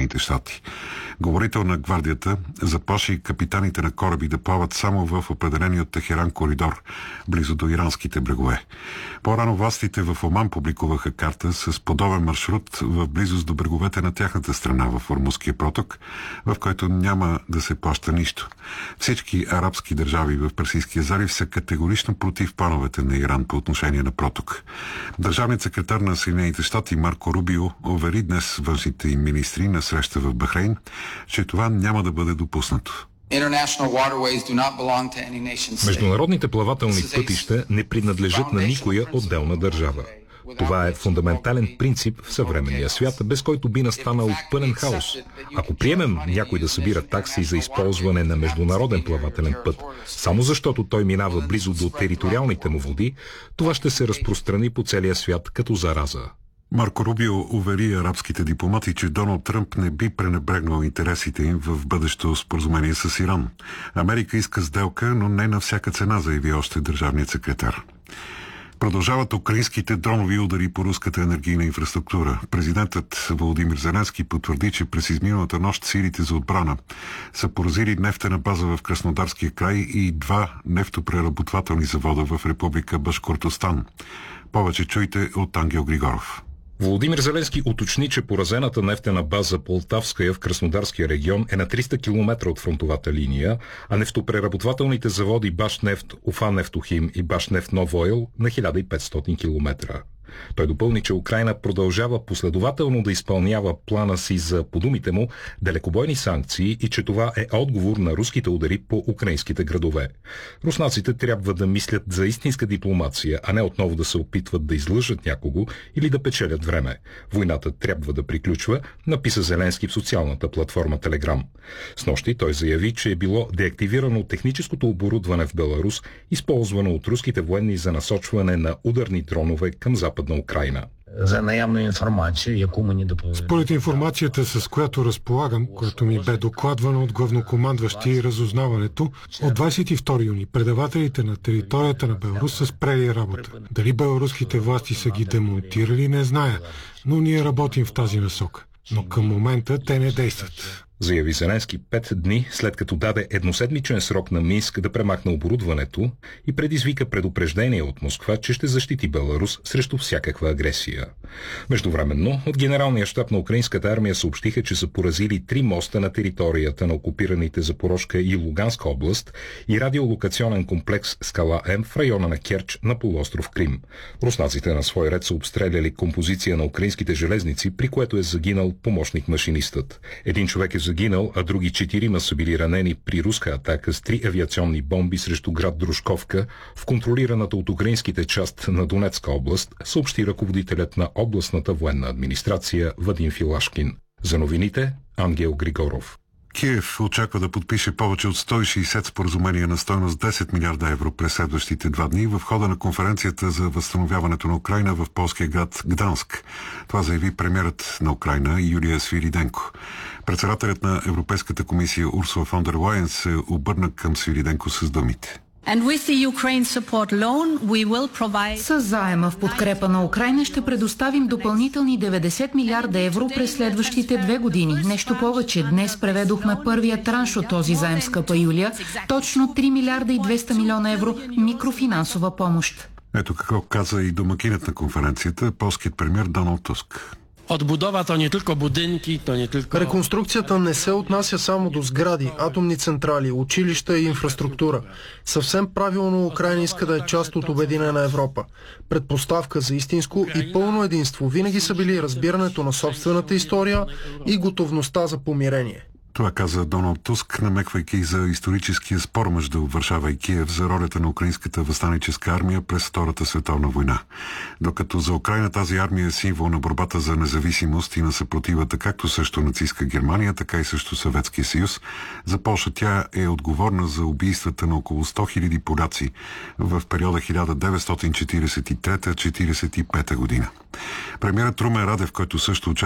Съединените щати. Говорител на гвардията заплаши капитаните на кораби да плават само в определени от Техеран коридор, близо до иранските брегове. По-рано властите в Оман публикуваха карта с подобен маршрут в близост до бреговете на тяхната страна в Ормузския проток, в който няма да се плаща нищо. Всички арабски държави в Персийския залив са категорично против плановете на Иран по отношение на проток. Държавният секретар на Съединените щати Марко Рубио увери днес външните им министри на среща в Бахрейн, че това няма да бъде допуснато. Международните плавателни пътища не принадлежат на никоя отделна държава. Това е фундаментален принцип в съвременния свят, без който би настанал пълен хаос. Ако приемем някой да събира такси за използване на международен плавателен път, само защото той минава близо до териториалните му води, това ще се разпространи по целия свят като зараза. Марко Рубио увери арабските дипломати, че Доналд Тръмп не би пренебрегнал интересите им в бъдещо споразумение с Иран. Америка иска сделка, но не на всяка цена, заяви още държавният секретар. Продължават украинските дронови удари по руската енергийна инфраструктура. Президентът Володимир Зеленски потвърди, че през изминалата нощ силите за отбрана са поразили нефтена база в Краснодарския край и 2 нефтопреработвателни завода в Република Башкортостан. Повече чуйте от Ангел Григоров. Володимир Зеленски уточни, че поразената нефтена база Полтавская в Краснодарския регион е на 300 км от фронтовата линия, а нефтопреработвателните заводи Башнефт, Уфанефтохим и Башнефт Новойл на 1500 км. Той допълни, че Украйна продължава последователно да изпълнява плана си за, по думите му, далекобойни санкции и че това е отговор на руските удари по украинските градове. Руснаците трябва да мислят за истинска дипломация, а не отново да се опитват да излъжат някого или да печелят време. Войната трябва да приключва, написа Зеленски в социалната платформа Телеграм. Снощи той заяви, че е било деактивирано техническото оборудване в Беларус, използвано от руските военни за насочване на ударни дронове към Западна Украйна. Според информацията, с която разполагам, която ми бе докладвана от главнокомандващия и разузнаването, от 22 юни предавателите на територията на Беларус са спрели работа. Дали беларуските власти са ги демонтирали, не зная, но ние работим в тази насока. Но към момента те не действат. Заяви Зеленски 5 дни след като даде едноседмичен срок на Минск да премахне оборудването и предизвика предупреждение от Москва, че ще защити Беларус срещу всякаква агресия. Междувременно от Генералния щаб на украинската армия съобщиха, че са поразили 3 моста на територията на окупираните Запорожка и Луганска област и радиолокационен комплекс Скала М в района на Керч на полуостров Крим. Руснаците на свой ред са обстреляли композиция на украинските железници, при което е загинал помощник-машинистът. Един човек е загинал, а други 4 са били ранени при руска атака с 3 авиационни бомби срещу град Дружковка в контролираната от украинските част на Донецка област, съобщи ръководителят на областната военна администрация Вадим Филашкин. За новините Ангел Григоров. Киев очаква да подпише повече от 160 споразумения на стойност 10 милиарда евро през следващите 2 дни в хода на конференцията за възстановяването на Украйна в полския град Гданск. Това заяви премиерът на Украйна Юлия Свириденко. Председателят на Европейската комисия Урсула фон дер Лайен се обърна към Свириденко с думите. С заема в подкрепа на Украйна ще предоставим допълнителни 90 милиарда евро през следващите 2 години. Нещо повече, днес преведохме първия транш от този заем, скъпа Юлия. Точно 3 милиарда и 200 милиона евро микрофинансова помощ. Ето какво каза и домакинът на конференцията, полският премиер Доналд Туск. Реконструкцията не се отнася само до сгради, атомни централи, училища и инфраструктура. Съвсем правилно Украйна иска да е част от обединена Европа. Предпоставка за истинско и пълно единство винаги са били разбирането на собствената история и готовността за помирение. Това каза Доналд Туск, намеквайки за историческия спор между Варшава и Киев за ролята на украинската въстаническа армия през Втората световна война. Докато за Украйна тази армия е символ на борбата за независимост и на съпротивата както срещу нацистска Германия, така и срещу Съветския съюз, за Полша тя е отговорна за убийствата на около 100 000 поляци в периода 1943-1945 година. Премиерът Румен Радев, който също участва